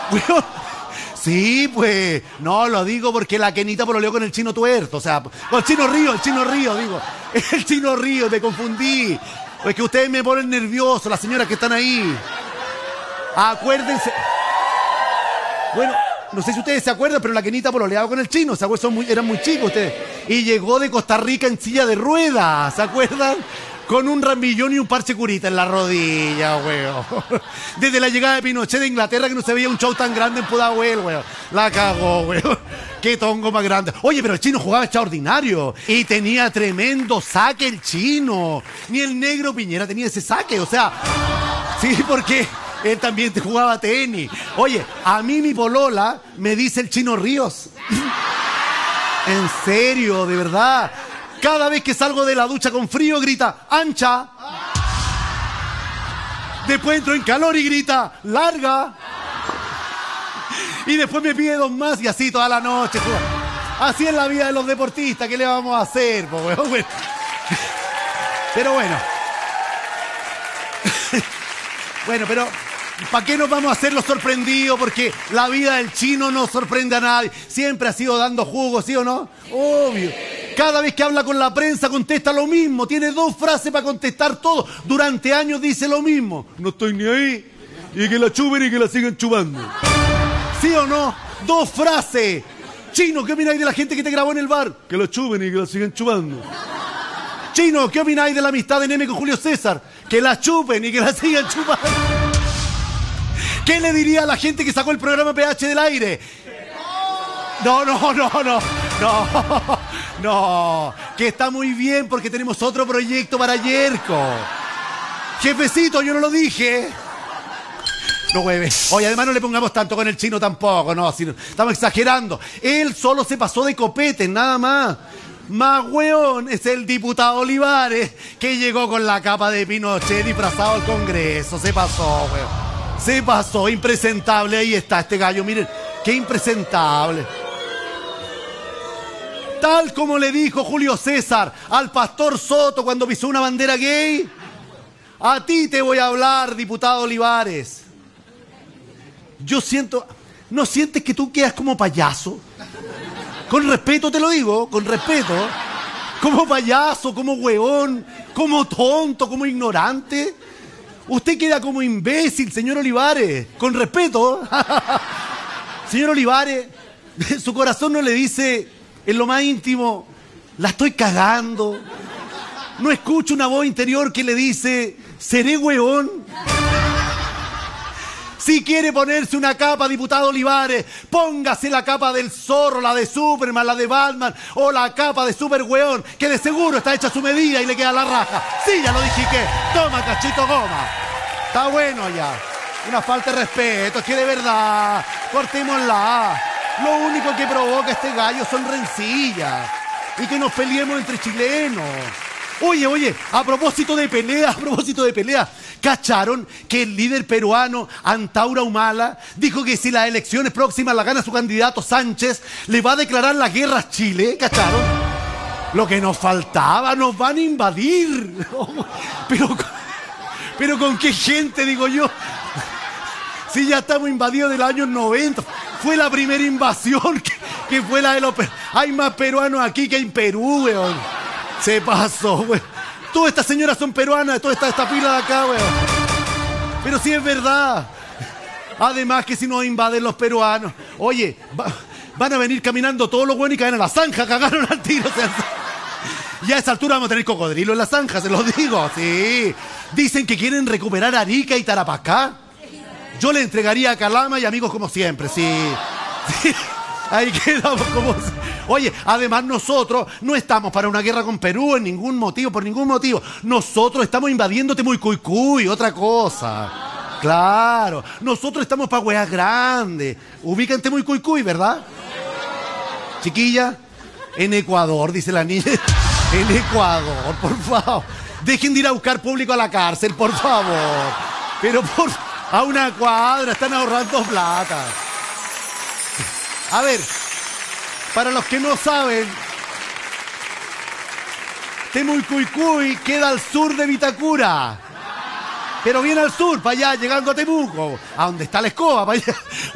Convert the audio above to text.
Weón, sí, pues. No, lo digo porque la Kenita pololeó con el Chino Tuerto. O sea, con el Chino Río, digo. El Chino Río, me confundí. Es que ustedes me ponen nervioso, las señoras que están ahí. Acuérdense. Bueno, no sé si ustedes se acuerdan, pero la Kenita pololeaba con el Chino. ¿Se acuerdan? Eran muy chicos ustedes. Y llegó de Costa Rica en silla de ruedas. ¿Se acuerdan? Con un ramillón y un parche curita en la rodilla, weón. Desde la llegada de Pinochet de Inglaterra que no se veía un show tan grande en Pudahuel, weón. La cagó, weón. Qué tongo más grande. Oye, pero el Chino jugaba extraordinario. Y tenía tremendo saque el Chino. Ni el negro Piñera tenía ese saque, o sea... Sí, porque él también jugaba tenis. Oye, a mí mi polola me dice el Chino Ríos. En serio, de verdad. Cada vez que salgo de la ducha con frío grita, ancha. Después entro en calor y grita, larga. Y después me pide dos más y así toda la noche. Así es la vida de los deportistas, ¿qué le vamos a hacer? Pero bueno. Bueno, pero ¿para qué nos vamos a hacer los sorprendidos? Porque la vida del Chino no sorprende a nadie. Siempre ha sido dando jugo, ¿sí o no? Obvio. Cada vez que habla con la prensa contesta lo mismo. Tiene 2 frases para contestar todo. Durante años dice lo mismo. No estoy ni ahí. Y que la chupen y que la sigan chupando. ¿Sí o no? 2 frases. Chino, ¿qué opináis de la gente que te grabó en el bar? Que la chupen y que la sigan chupando. Chino, ¿qué opináis de la amistad de Neme con Julio César? Que la chupen y que la sigan chupando. ¿Qué le diría a la gente que sacó el programa PH del aire? No, que está muy bien porque tenemos otro proyecto para Yerko. Jefecito, yo no lo dije. No hueve. Oye, además no le pongamos tanto con el Chino tampoco, no, si no, estamos exagerando. Él solo se pasó de copete, nada más. Más weón es el diputado Olivares que llegó con la capa de Pinochet disfrazado al Congreso. Se pasó, weón. Se pasó, impresentable. Ahí está este gallo, miren, qué impresentable. Tal como le dijo Julio César al pastor Soto cuando pisó una bandera gay, a ti te voy a hablar, diputado Olivares. Yo siento... ¿No sientes que tú quedas como payaso? Con respeto te lo digo, con respeto. Como payaso, como huevón, como tonto, como ignorante. Usted queda como imbécil, señor Olivares. Con respeto. Señor Olivares, su corazón no le dice... En lo más íntimo, la estoy cagando. No escucho una voz interior que le dice, ¿seré hueón? Si quiere ponerse una capa, diputado Olivares, póngase la capa del Zorro, la de Superman, la de Batman, o la capa de Super Hueón, que de seguro está hecha a su medida y le queda la raja. Sí, ya lo dije que. Toma, cachito goma. Está bueno ya. Una falta de respeto, es que de verdad, cortémosla. Lo único que provoca este gallo son rencillas. Y que nos peleemos entre chilenos. Oye, a propósito de pelea, ¿cacharon que el líder peruano, Antauro Humala, dijo que si las elecciones próximas las gana su candidato Sánchez, le va a declarar la guerra a Chile? ¿Cacharon? Lo que nos faltaba, nos van a invadir. Pero ¿con qué gente, digo yo? Si ya estamos invadidos del año 90. Fue la primera invasión que fue la de los... Hay más peruanos aquí que en Perú, weón. Se pasó, weón. Todas estas señoras son peruanas, toda esta pila de acá, weón. Pero sí es verdad. Además que si nos invaden los peruanos... Oye, van a venir caminando todos los buenos y caen a la zanja, cagaron al tiro. O sea, ya a esa altura vamos a tener cocodrilo en la zanja, se los digo, sí. Dicen que quieren recuperar Arica y Tarapacá. Yo le entregaría a Calama y amigos como siempre, sí. Ahí quedamos como... Oye, además nosotros no estamos para una guerra con Perú por ningún motivo. Nosotros estamos invadiendo Temuicuycuy, otra cosa. Claro, nosotros estamos para weas grandes. Ubican Temuicuycuy, ¿verdad? Chiquilla, en Ecuador, dice la niña. En Ecuador, por favor. Dejen de ir a buscar público a la cárcel, por favor. Pero a una cuadra, están ahorrando plata. A ver, para los que no saben, Temuicuycuy queda al sur de Vitacura. Pero bien al sur, para allá, llegando a Temuco, a donde está la escoba, para allá.